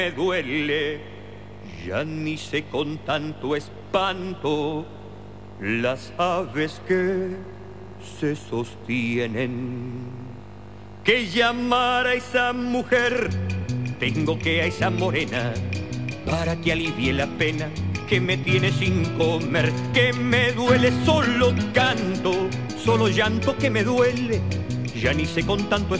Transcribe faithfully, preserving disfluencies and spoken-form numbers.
me duele, ya ni sé con tanto espanto las aves que se sostienen. Que llamar a esa mujer tengo, que a esa morena, para que alivie la pena que me tiene sin comer. Que me duele, solo canto, solo llanto que me duele, ya ni sé con tanto